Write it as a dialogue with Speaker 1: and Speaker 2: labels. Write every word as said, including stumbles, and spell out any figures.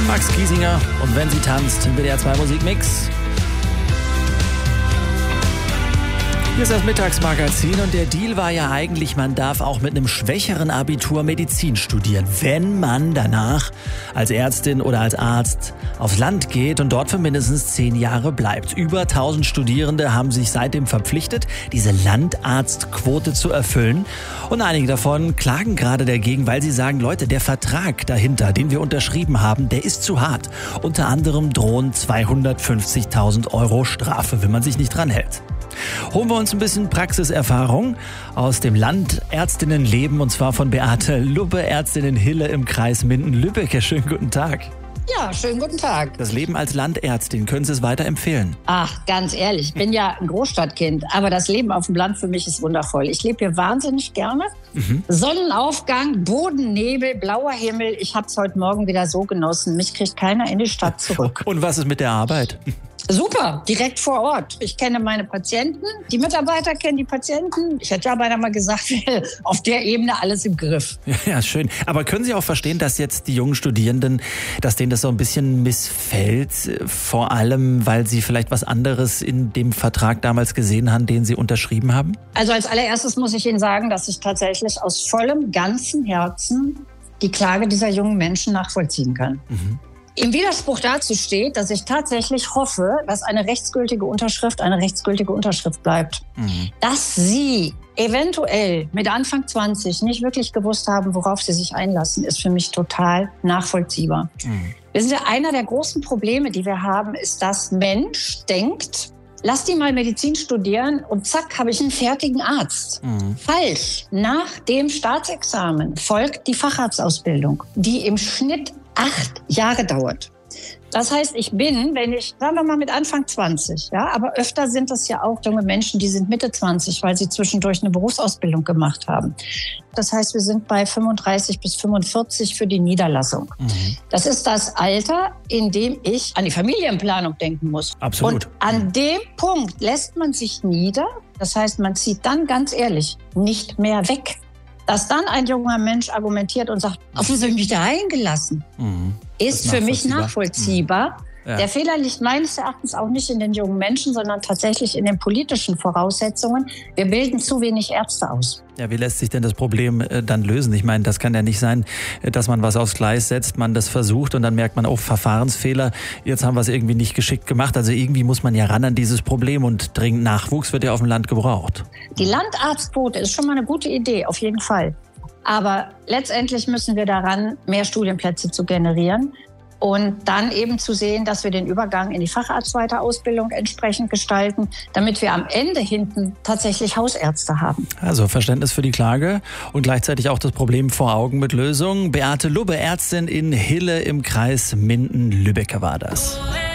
Speaker 1: Max Giesinger und Wenn sie tanzt im W D R zwei Musikmix. Hier ist das Mittagsmagazin und der Deal war ja eigentlich, man darf auch mit einem schwächeren Abitur Medizin studieren, wenn man danach als Ärztin oder als Arzt aufs Land geht und dort für mindestens zehn Jahre bleibt. Über tausend Studierende haben sich seitdem verpflichtet, diese Landarztquote zu erfüllen. Und einige davon klagen gerade dagegen, weil sie sagen, Leute, der Vertrag dahinter, den wir unterschrieben haben, der ist zu hart. Unter anderem drohen zweihundertfünfzigtausend Euro Strafe, wenn man sich nicht dran hält. Holen wir uns ein bisschen Praxiserfahrung aus dem Landärztinnenleben und zwar von Beate Lubbe, Ärztin in Hille im Kreis Minden-Lübbecke. Schönen guten Tag.
Speaker 2: Ja, schönen guten Tag.
Speaker 1: Das Leben als Landärztin, können Sie es weiterempfehlen?
Speaker 2: Ach, ganz ehrlich, ich bin ja ein Großstadtkind, aber das Leben auf dem Land für mich ist wundervoll. Ich lebe hier wahnsinnig gerne. Mhm. Sonnenaufgang, Bodennebel, blauer Himmel. Ich habe es heute Morgen wieder so genossen. Mich kriegt keiner in die Stadt zurück.
Speaker 1: Und was ist mit der Arbeit?
Speaker 2: Super, direkt vor Ort. Ich kenne meine Patienten, die Mitarbeiter kennen die Patienten. Ich hätte ja beinahe mal gesagt, auf der Ebene alles im Griff.
Speaker 1: Ja, schön. Aber können Sie auch verstehen, dass jetzt die jungen Studierenden, dass denen das so ein bisschen missfällt? Vor allem, weil sie vielleicht was anderes in dem Vertrag damals gesehen haben, den sie unterschrieben haben?
Speaker 2: Also als allererstes muss ich Ihnen sagen, dass ich tatsächlich aus vollem, ganzem Herzen die Klage dieser jungen Menschen nachvollziehen kann. Mhm. Im Widerspruch dazu steht, dass ich tatsächlich hoffe, dass eine rechtsgültige Unterschrift eine rechtsgültige Unterschrift bleibt. Mhm. Dass Sie eventuell mit Anfang zwanzig nicht wirklich gewusst haben, worauf Sie sich einlassen, ist für mich total nachvollziehbar. Mhm. Wissen Sie, einer der großen Probleme, die wir haben, ist, dass Mensch denkt, lass die mal Medizin studieren und zack, habe ich einen fertigen Arzt. Mhm. Falsch. Nach dem Staatsexamen folgt die Facharztausbildung, die im Schnitt acht Jahre dauert. Das heißt, ich bin, wenn ich, sagen wir mal mit Anfang zwanzig, ja, aber öfter sind das ja auch junge Menschen, die sind Mitte zwanzig, weil sie zwischendurch eine Berufsausbildung gemacht haben. Das heißt, wir sind bei fünfunddreißig bis fünfundvierzig für die Niederlassung. Mhm. Das ist das Alter, in dem ich an die Familienplanung denken muss.
Speaker 1: Absolut.
Speaker 2: Und an dem Punkt lässt man sich nieder. Das heißt, man zieht dann ganz ehrlich nicht mehr weg. Dass dann ein junger Mensch argumentiert und sagt, auf was habe ich mich da eingelassen, mhm. ist, ist für mich nachvollziehbar. Mhm. Ja. Der Fehler liegt meines Erachtens auch nicht in den jungen Menschen, sondern tatsächlich in den politischen Voraussetzungen. Wir bilden zu wenig Ärzte aus.
Speaker 1: Ja, wie lässt sich denn das Problem äh, dann lösen? Ich meine, das kann ja nicht sein, dass man was aufs Gleis setzt, man das versucht und dann merkt man, oh, Verfahrensfehler, jetzt haben wir es irgendwie nicht geschickt gemacht. Also irgendwie muss man ja ran an dieses Problem und dringend Nachwuchs wird ja auf dem Land gebraucht.
Speaker 2: Die Landarztquote ist schon mal eine gute Idee, auf jeden Fall. Aber letztendlich müssen wir daran, mehr Studienplätze zu generieren. Und dann eben zu sehen, dass wir den Übergang in die Facharztweiterausbildung entsprechend gestalten, damit wir am Ende hinten tatsächlich Hausärzte haben.
Speaker 1: Also Verständnis für die Klage und gleichzeitig auch das Problem vor Augen mit Lösungen. Beate Lubbe, Ärztin in Hille im Kreis Minden-Lübbecke war das.